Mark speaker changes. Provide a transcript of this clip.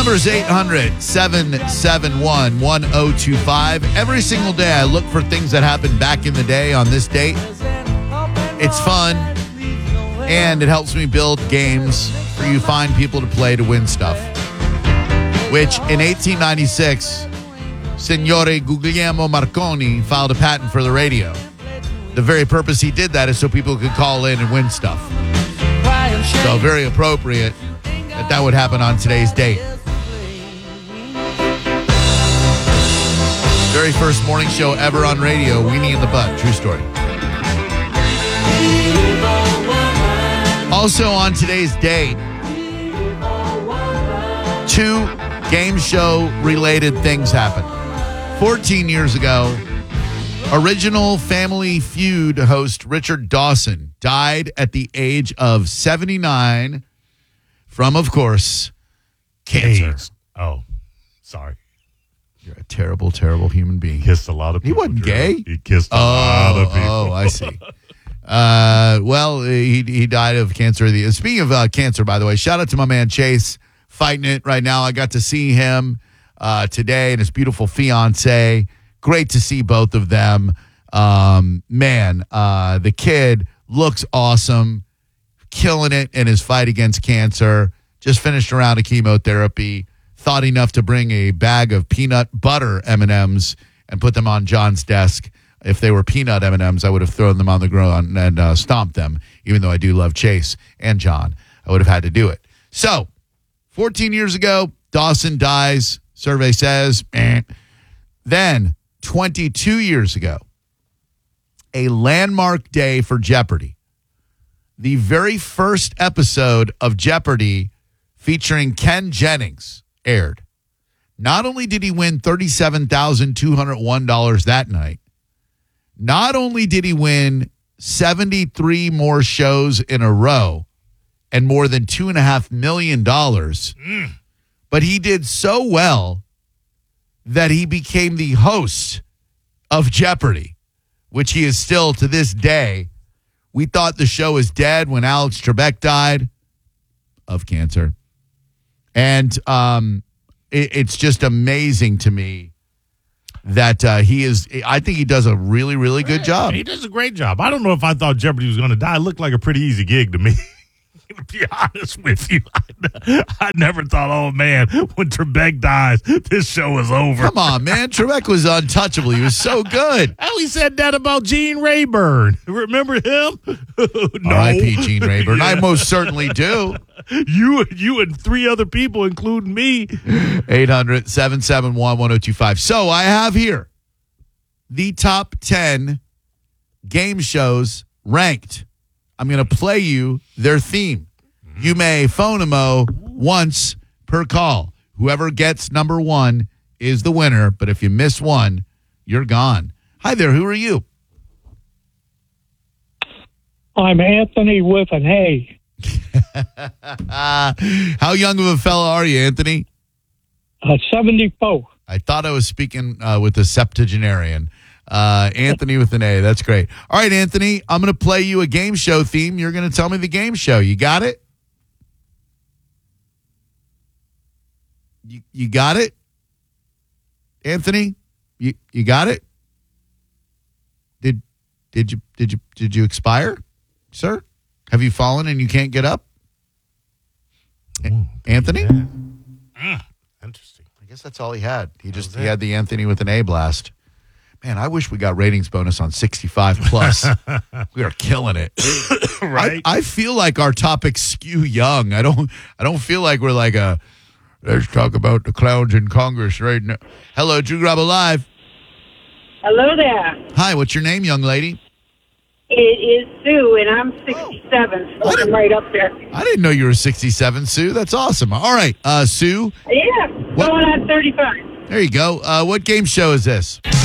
Speaker 1: number is 800-771-1025. Every single day I look for things that happened back in the day on this date. It's fun, and it helps me build games for you find people to play to win stuff. Which, in 1896, Signore Guglielmo Marconi filed a patent for the radio. The very purpose he did that is so people could call in and win stuff. So very appropriate that would happen on today's date. Very first morning show ever on radio, Weenie in the Butt. True story. Also on today's date, 2 game show related things happened. 14 years ago, original Family Feud host Richard Dawson died at the age of 79 from, of course, cancer.
Speaker 2: AIDS. Oh, sorry.
Speaker 1: You're a terrible, terrible human being.
Speaker 2: Kissed a lot of people.
Speaker 1: He wasn't gay?
Speaker 2: He kissed a lot of people.
Speaker 1: Oh, I see. Well, he died of cancer. Speaking of cancer, by the way, shout out to my man Chase, fighting it right now. I got to see him today and his beautiful fiance. Great to see both of them. The kid looks awesome, killing it in his fight against cancer. Just finished a round of chemotherapy. Thought enough to bring a bag of peanut butter M&Ms and put them on John's desk. If they were peanut M&Ms, I would have thrown them on the ground and stomped them. Even though I do love Chase and John, I would have had to do it. So, 14 years ago, Dawson dies. Survey says, Then, 22 years ago, a landmark day for Jeopardy. The very first episode of Jeopardy featuring Ken Jennings aired. Not only did he win $37,201 that night, not only did he win 73 more shows in a row and more than $2.5 million, but he did so well that he became the host of Jeopardy, which he is still to this day. We thought the show was dead when Alex Trebek died of cancer. And it's just amazing to me that he is. I think he does a really, really good job.
Speaker 2: He does a great job. I don't know if I thought Jeopardy was going to die. It looked like a pretty easy gig to me. To be honest with you, I never thought, oh, man, when Trebek dies, this show is over.
Speaker 1: Come on, man. Trebek was untouchable. He was so good.
Speaker 2: Oh, he said that about Gene Rayburn. Remember him? No.
Speaker 1: R.I.P. Gene Rayburn. Yeah. I most certainly do.
Speaker 2: You and 3 other people, including me.
Speaker 1: 800-771-1025. So I have here the top 10 game shows ranked. I'm going to play you their theme. You may phone them once per call. Whoever gets number 1 is the winner, but if you miss one, you're gone. Hi there, who are you?
Speaker 3: I'm Anthony with an A.
Speaker 1: How young of a fella are you, Anthony?
Speaker 3: 74.
Speaker 1: I thought I was speaking with a septuagenarian. Anthony with an A. That's great. All right, Anthony, I'm going to play you a game show theme. You're going to tell me the game show. You got it? You got it? Anthony? You got it? Did you expire, sir? Have you fallen and you can't get up? Anthony?
Speaker 2: Yeah. Interesting.
Speaker 1: I guess that's all he had. He had the Anthony with an A blast. Man, I wish we got ratings bonus on 65 plus. We are killing it.
Speaker 2: Right?
Speaker 1: I feel like our topics skew young. I don't feel like we're like let's talk about the clowns in Congress right now. Hello, Drew Grabo Live.
Speaker 4: Hello there.
Speaker 1: Hi, what's your name, young lady?
Speaker 4: It is Sue, and I'm 67, so I'm right up there.
Speaker 1: I didn't know you were 67, Sue. That's awesome. All right, Sue.
Speaker 4: Yeah, going on 35.
Speaker 1: There you go. What game show is this?